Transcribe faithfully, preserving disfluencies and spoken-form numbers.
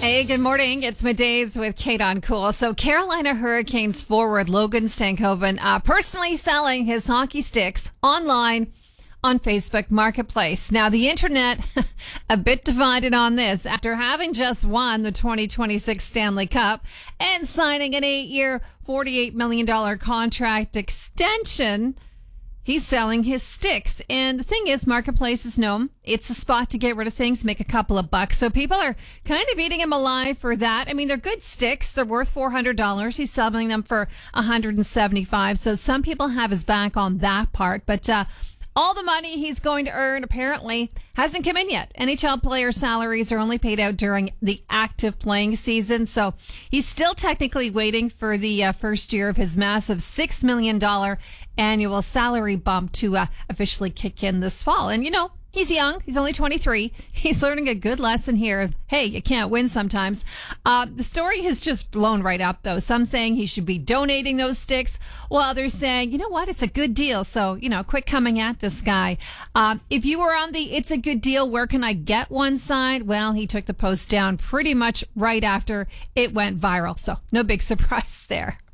Hey, good morning. It's Middays with Kate on Cool. So Carolina Hurricanes forward Logan Stankoven uh, personally selling his hockey sticks online on Facebook Marketplace. Now, the internet a bit divided on this. After having just won the twenty twenty-six Stanley Cup and signing an eight-year, forty-eight million dollars contract extension, he's selling his sticks. And the thing is, Marketplace is known. It's a spot to get rid of things, make a couple of bucks. So people are kind of eating him alive for that. I mean, they're good sticks. They're worth four hundred dollars. He's selling them for one hundred seventy-five dollars. So some people have his back on that part. But uh all the money he's going to earn apparently hasn't come in yet. N H L player salaries are only paid out during the active playing season. So he's still technically waiting for the uh, first year of his massive six million dollars annual salary bump to uh, officially kick in this fall. And, you know, he's young. He's only twenty-three. He's learning a good lesson here of, hey, you can't win sometimes. Uh, the story has just blown right up, though. Some saying he should be donating those sticks, while others saying, you know what, it's a good deal. So, you know, quit coming at this guy. Um, if you were on the it's a good deal, where can I get one side? Well, he took the post down pretty much right after it went viral. So no big surprise there.